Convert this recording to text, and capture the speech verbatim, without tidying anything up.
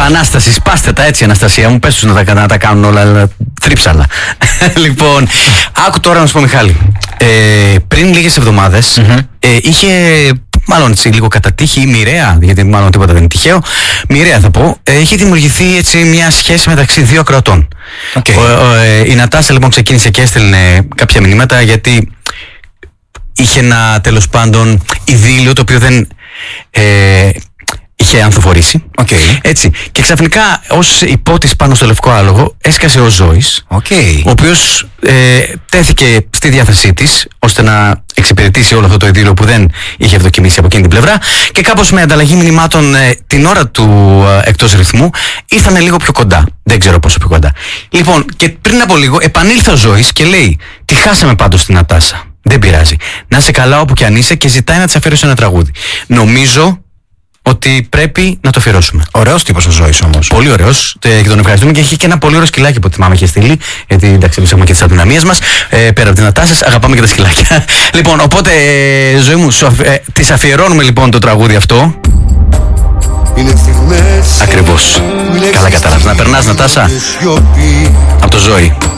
Ανάσταση, σπάστε τα έτσι, Αναστασία μου, πες τους να τα, να τα κάνουν όλα τρίψαλα. Λοιπόν, άκου τώρα να σου πω, Μιχάλη. Ε, πριν λίγες εβδομάδες mm-hmm. ε, είχε, μάλλον έτσι λίγο κατά τύχη ή μοιραία, γιατί μάλλον τίποτα δεν είναι τυχαίο, μοιραία θα πω, ε, είχε δημιουργηθεί έτσι μια σχέση μεταξύ δύο ακροατών. Okay. Ο, ο, ε, η Νατάσα λοιπόν ξεκίνησε και έστελνε κάποια μηνύματα, γιατί είχε ένα τέλος πάντων ειδήλιο το οποίο δεν ε, είχε ανθοφορήσει. Okay. Έτσι. Και ξαφνικά ως υπότης πάνω στο λευκό άλογο έσκασε ο Ζώης, okay. ο οποίος ε, τέθηκε στη διάθεσή της ώστε να εξυπηρετήσει όλο αυτό το ειδήλιο που δεν είχε ευδοκιμήσει από εκείνη την πλευρά, και κάπως με ανταλλαγή μηνυμάτων ε, την ώρα του ε, εκτός ρυθμού ήρθανε λίγο πιο κοντά. Δεν ξέρω πόσο πιο κοντά. Λοιπόν, και πριν από λίγο επανήλθε ο Ζώης και λέει: τη χάσαμε πάντως την Νατάσα. Δεν πειράζει. Να είσαι καλά όπου και αν είσαι, και ζητάει να της αφιερώσει ένα τραγούδι. Νομίζω ότι πρέπει να το αφιερώσουμε. Ωραίος τύπος ο Ζώης όμως. Πολύ ωραίος. Και τον ευχαριστούμε, και έχει και ένα πολύ ωραίο σκυλάκι που θυμάμαι είχε στείλει. Γιατί εντάξει, εμείς έχουμε και τις αδυναμίες μας. Ε, πέρα από την Νατάσα, αγαπάμε και τα σκυλάκια. Λοιπόν, οπότε, ε, Ζωή μου, σου, ε, της αφιερώνουμε λοιπόν το τραγούδι αυτό. Ακριβώς. Καλά κατάλαβες. Να περνάς, Νατάσα, από το Ζώη.